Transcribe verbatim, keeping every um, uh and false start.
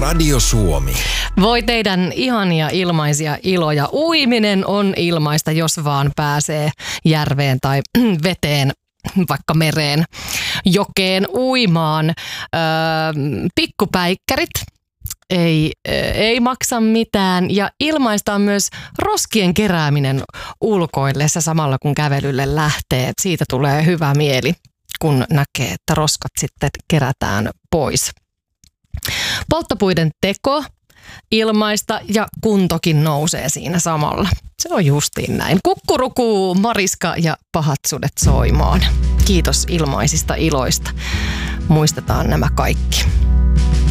Radio Suomi. Voi teidän ihania ilmaisia iloja. Uiminen on ilmaista, jos vaan pääsee järveen tai veteen, vaikka mereen, jokeen uimaan. Öö, pikkupäikkärit. Ei, ei maksa mitään ja ilmaistaan myös roskien kerääminen ulkoillessa samalla kun kävelylle lähtee. Siitä tulee hyvä mieli, kun näkee, että roskat sitten kerätään pois. Polttopuiden teko ilmaista ja kuntokin nousee siinä samalla. Se on justiin näin. Kukkurukuu, mariska ja pahat sudet soimaan. Kiitos ilmaisista iloista. Muistetaan nämä kaikki.